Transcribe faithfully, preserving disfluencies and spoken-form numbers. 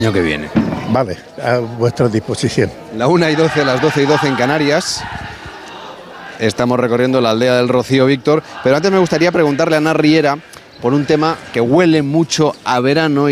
año que viene. Vale, a vuestra disposición. La una y doce, las doce y doce en Canarias. Estamos recorriendo la aldea del Rocío, Víctor. Pero antes me gustaría preguntarle a Ana Riera por un tema que huele mucho a verano y